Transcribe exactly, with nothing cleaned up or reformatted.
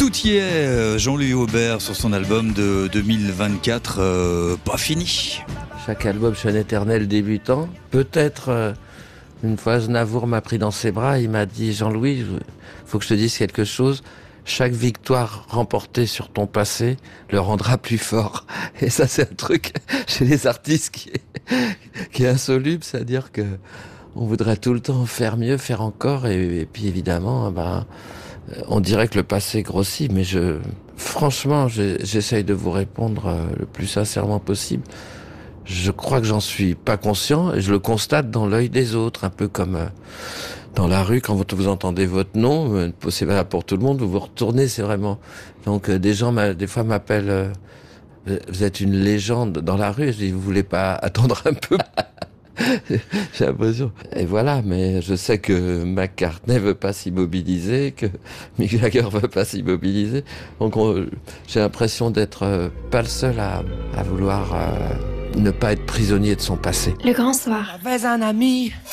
Tout y est, Jean-Louis Aubert sur son album de deux mille vingt-quatre, euh, pas fini. Chaque album, je suis un éternel débutant. Peut-être, euh, une fois, Aznavour m'a pris dans ses bras, il m'a dit « Jean-Louis, il faut que je te dise quelque chose. Chaque victoire remportée sur ton passé le rendra plus fort. » Et ça, c'est un truc chez les artistes qui est, qui est insoluble, c'est-à-dire que on voudrait tout le temps faire mieux, faire encore, et, et puis évidemment, ben, on dirait que le passé grossit, mais je, franchement, j'essaye de vous répondre le plus sincèrement possible. Je crois que j'en suis pas conscient, et je le constate dans l'œil des autres, un peu comme dans la rue, quand vous entendez votre nom, c'est valable pour tout le monde, vous vous retournez, c'est vraiment... Donc des gens, des fois, m'appellent, vous êtes une légende dans la rue, je dis, vous voulez pas attendre un peu? J'ai l'impression. Et voilà, mais je sais que McCartney veut pas s'immobiliser, que Mick Jagger veut pas s'immobiliser. Donc on, j'ai l'impression d'être euh, pas le seul à, à vouloir euh, ne pas être prisonnier de son passé. Le grand soir. J'avais un ami.